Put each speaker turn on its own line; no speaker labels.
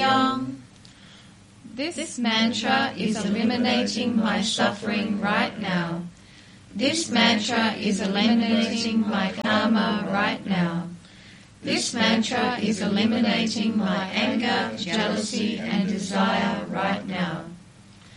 Yong. This mantra is eliminating my suffering right now. This mantra is eliminating my karma right now. This mantra is eliminating my anger, jealousy, and desire right now.